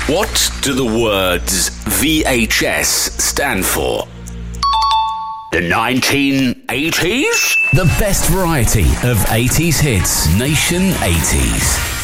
What do the words VHS stand for? The 1980s? The best variety of 80s hits. Nation 80s.